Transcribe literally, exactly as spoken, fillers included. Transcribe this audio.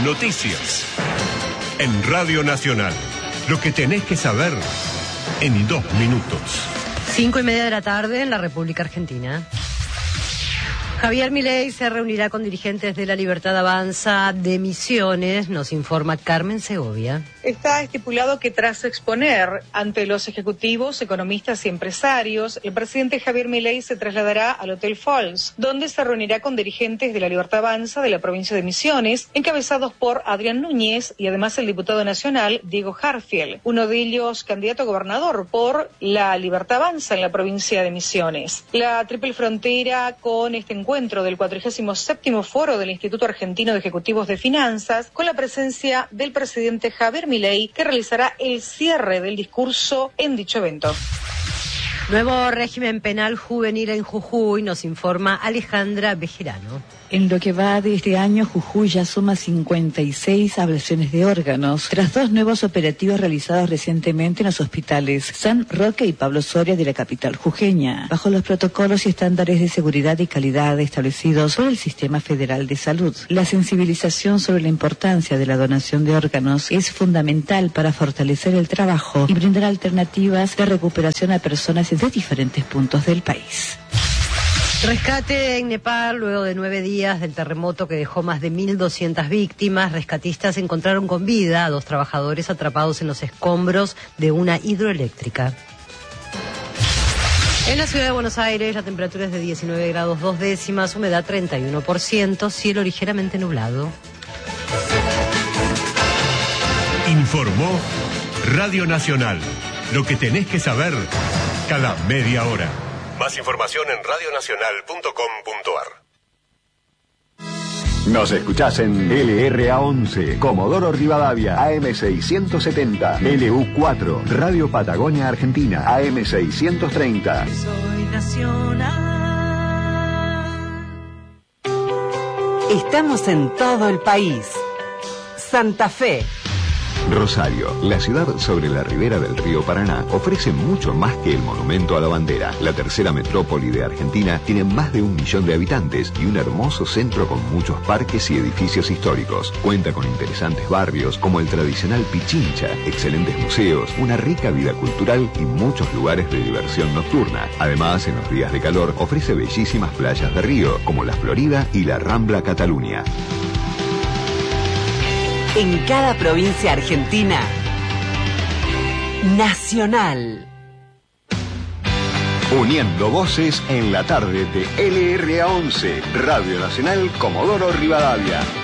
noticias. En Radio Nacional, lo que tenés que saber en dos minutos. Cinco y media de la tarde en la República Argentina. Javier Milei se reunirá con dirigentes de La Libertad Avanza de Misiones, nos informa Carmen Segovia. Está estipulado que tras exponer ante los ejecutivos, economistas y empresarios, el presidente Javier Milei se trasladará al Hotel Falls, donde se reunirá con dirigentes de La Libertad Avanza de la provincia de Misiones, encabezados por Adrián Núñez y además el diputado nacional Diego Harfield, uno de ellos candidato a gobernador por La Libertad Avanza en la provincia de Misiones. La triple frontera con este encuentro del cuadragésimo séptimo Foro del Instituto Argentino de Ejecutivos de Finanzas, con la presencia del presidente Javier Milei, que realizará el cierre del discurso en dicho evento. Nuevo régimen penal juvenil en Jujuy, nos informa Alejandra Bejerano. En lo que va de este año, Jujuy ya suma cincuenta y seis ablaciones de órganos, tras dos nuevos operativos realizados recientemente en los hospitales San Roque y Pablo Soria de la capital jujeña, bajo los protocolos y estándares de seguridad y calidad establecidos por el Sistema Federal de Salud. La sensibilización sobre la importancia de la donación de órganos es fundamental para fortalecer el trabajo y brindar alternativas de recuperación a personas de diferentes puntos del país. Rescate en Nepal luego de nueve días del terremoto que dejó más de mil doscientas víctimas. Rescatistas encontraron con vida a dos trabajadores atrapados en los escombros de una hidroeléctrica. En la ciudad de Buenos Aires la temperatura es de diecinueve grados dos décimas, humedad treinta y uno por ciento, cielo ligeramente nublado. Informó Radio Nacional. Lo que tenés que saber cada media hora. Más información en radio nacional punto com punto a r. Nos escuchás en L R A once, Comodoro Rivadavia, A M seiscientos setenta, L U cuatro, Radio Patagonia Argentina, A M seiscientos treinta. Soy nacional. Estamos en todo el país. Santa Fe. Rosario, la ciudad sobre la ribera del río Paraná, ofrece mucho más que el monumento a la bandera. La tercera metrópoli de Argentina tiene más de un millón de habitantes y un hermoso centro con muchos parques y edificios históricos. Cuenta con interesantes barrios como el tradicional Pichincha, excelentes museos, una rica vida cultural y muchos lugares de diversión nocturna. Además, en los días de calor, ofrece bellísimas playas de río como la Florida y la Rambla Cataluña. En cada provincia argentina, Nacional. Uniendo voces en la tarde de L R A once, Radio Nacional Comodoro Rivadavia.